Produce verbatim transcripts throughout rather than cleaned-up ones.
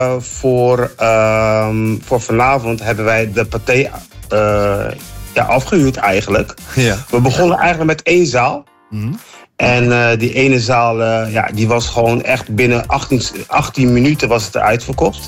Uh, voor, uh, voor vanavond hebben wij de Pathé uh, ja, afgehuurd eigenlijk. Ja. We begonnen eigenlijk met één zaal. Mm-hmm. En uh, die ene zaal uh, ja, die was gewoon echt binnen achttien, achttien minuten was het uitverkocht.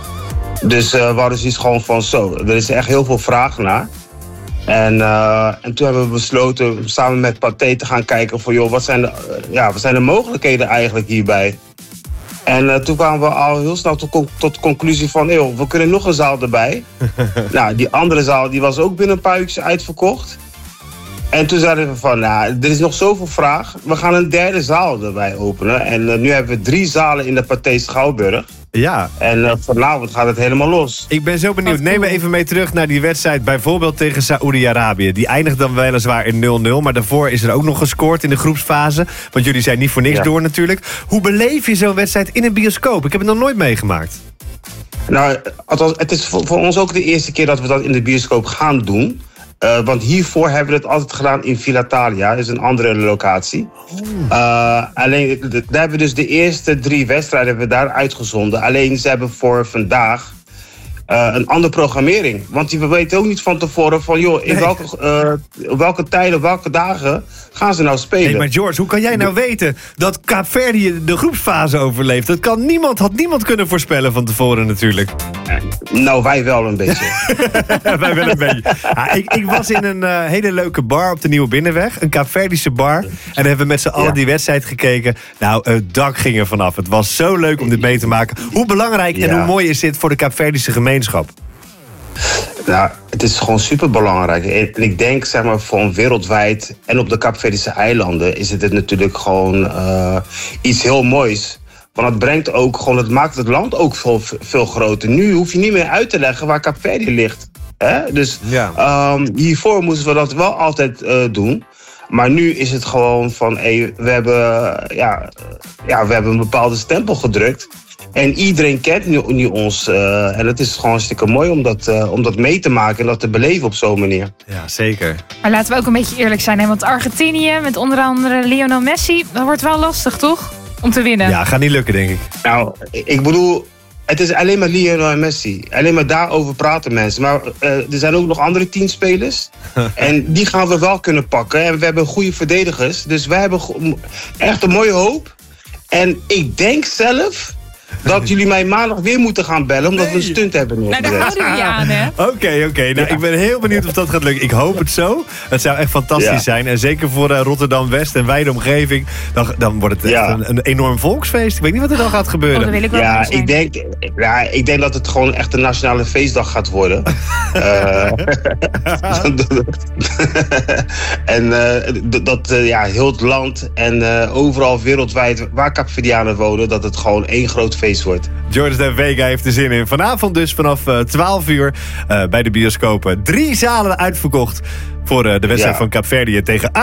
Dus uh, we hadden zoiets gewoon van zo, er is echt heel veel vraag naar. En, uh, en toen hebben we besloten samen met Pathé te gaan kijken van joh, wat zijn de, uh, ja, wat zijn de mogelijkheden eigenlijk hierbij? En uh, toen kwamen we al heel snel tot, tot de conclusie van joh, we kunnen nog een zaal erbij. Nou, die andere zaal die was ook binnen een paar uur uitverkocht. En toen zeiden we van, nou, er is nog zoveel vraag. We gaan een derde zaal erbij openen. En uh, nu hebben we drie zalen in de Pathé Schouwburg. Ja. En uh, vanavond gaat het helemaal los. Ik ben zo benieuwd. Neem me even mee terug naar die wedstrijd bijvoorbeeld tegen Saoedi-Arabië. Die eindigt dan weliswaar in nul nul, maar daarvoor is er ook nog gescoord in de groepsfase. Want jullie zijn niet voor niks ja. door natuurlijk. Hoe beleef je zo'n wedstrijd in een bioscoop? Ik heb het nog nooit meegemaakt. Nou, althans, het is voor, voor ons ook de eerste keer dat we dat in de bioscoop gaan doen. Uh, want hiervoor hebben we het altijd gedaan in Villa Thalia. Dat is een andere locatie. Uh, alleen, daar hebben we dus de eerste drie wedstrijden hebben we daar uitgezonden. Alleen, ze hebben voor vandaag uh, een andere programmering. Want we weten ook niet van tevoren van... joh, in welke, uh, op welke tijden, welke dagen gaan ze nou spelen. Hey, maar George, hoe kan jij nou weten dat Kaapverdië de groepsfase overleeft? Dat kan niemand, had niemand kunnen voorspellen van tevoren natuurlijk. Nou, wij wel een beetje. wij wel een beetje. Ja, ik, ik was in een uh, hele leuke bar op de Nieuwe Binnenweg. Een Kaapverdische bar. En dan hebben we met z'n allen ja. die wedstrijd gekeken. Nou, het dak ging er vanaf. Het was zo leuk om dit mee te maken. Hoe belangrijk ja. en hoe mooi is dit voor de Kaapverdische gemeenschap? Nou, het is gewoon super belangrijk. En ik denk, zeg maar, voor wereldwijd en op de Kaapverdische eilanden is het natuurlijk gewoon uh, iets heel moois. Want het brengt ook gewoon, het maakt het land ook veel, veel groter. Nu hoef je niet meer uit te leggen waar Kaapverdië ligt. Hè? Dus ja. um, hiervoor moesten we dat wel altijd uh, doen. Maar nu is het gewoon van, hey, we hebben, ja, ja, we hebben een bepaalde stempel gedrukt. En iedereen kent nu, nu ons. Uh, en het is gewoon hartstikke mooi om dat, uh, om dat mee te maken en dat te beleven op zo'n manier. Ja, zeker. Maar laten we ook een beetje eerlijk zijn. Hè? Want Argentinië met onder andere Lionel Messi, dat wordt wel lastig, toch? Om te winnen. Ja, gaat niet lukken, denk ik. Nou, ik bedoel, het is alleen maar Lionel en Messi. Alleen maar daarover praten mensen. Maar uh, er zijn ook nog andere teamspelers. En die gaan we wel kunnen pakken. En we hebben goede verdedigers. Dus wij hebben echt een mooie hoop. En ik denk zelf dat jullie mij maandag weer moeten gaan bellen, omdat nee. we een stunt hebben neergezet. Nou, daar houden we je aan, hè? Oké, oké. Okay. Nou, ja. Ik ben heel benieuwd of dat gaat lukken. Ik hoop het zo. Het zou echt fantastisch ja. zijn. En zeker voor uh, Rotterdam-West en wijde omgeving. Dan, dan wordt het echt ja. een, een enorm volksfeest. Ik weet niet wat er dan gaat gebeuren. Oh, dat wil ik wel ja, ik denk, ja, ik denk dat het gewoon echt een nationale feestdag gaat worden. uh, en uh, dat uh, ja, heel het land en uh, overal wereldwijd waar Kaapverdianen wonen, dat het gewoon één groot feest wordt. George de Vega heeft er zin in. Vanavond dus vanaf uh, twaalf uur uh, bij de bioscopen. Drie zalen uitverkocht voor uh, de wedstrijd ja. van Kaapverdië tegen